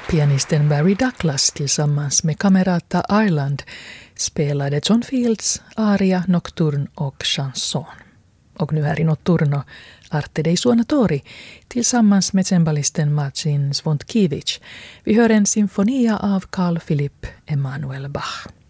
Pianisten Barry Douglas tillsammans med Camerata Island spelade John Fields aria, nocturn och chanson. Och nu här i Notturno Arte dei Suonatori tillsammans med cembalisten Marcin Zvontkivich. Vi hör en symfonia av Carl Philipp Emanuel Bach.